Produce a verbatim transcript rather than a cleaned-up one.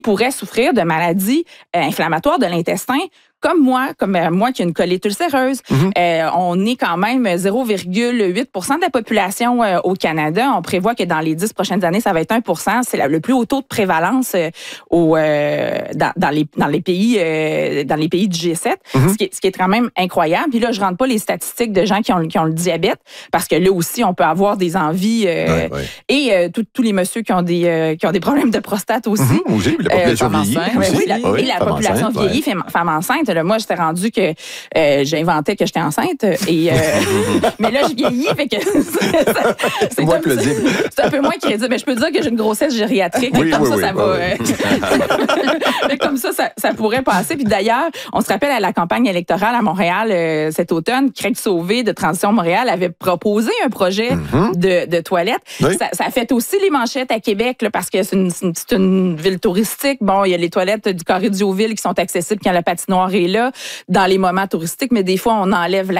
pourraient souffrir de maladies euh, inflammatoires de l'intestin, comme moi, comme euh, moi qui ai une colite ulcéreuse. Mm-hmm. Euh, on est quand même zéro virgule huit pour cent de la population euh, au Canada. On prévoit que dans les dix prochaines années, ça va être un pour cent. C'est la, le plus haut taux de prévalence euh, au, euh, dans, dans, les, dans, les pays, euh, dans les pays du G sept, mm-hmm. ce, qui est, ce qui est quand même incroyable. Puis là, je rentre pas les statistiques de gens qui ont, qui ont le diabète, parce que là aussi, on peut avoir des envies. Euh, ouais, ouais. Et euh, tous les messieurs qui ont, des, euh, qui ont des problèmes de prostate aussi. Mm-hmm. Oui, la population euh, vieillit. Enceinte, oui, la, oui, et la population enceinte, vieillit, ouais. femme enceinte. Là, moi, j'étais rendue que euh, j'inventais que j'étais enceinte. Et, euh, mais là, je vieillis, fait que c'est, c'est, moins comme ça, c'est un peu moins crédible. Mais je peux dire que j'ai une grossesse gériatrique. Oui, comme, oui, ça, oui, ça va, oui. euh, comme ça, ça, ça pourrait passer. Puis d'ailleurs, on se rappelle à la campagne électorale à Montréal euh, cet automne, Craig Sauvé de Transition Montréal avait proposé un projet mm-hmm. de, de toilettes. Oui. Ça, ça a fait aussi les manchettes à Québec, là, parce que c'est une, c'est une ville touristique. Bon, il y a les toilettes du Carré Diouville qui sont accessibles quand la patinoire est là, dans les moments touristiques, mais des fois, on enlève la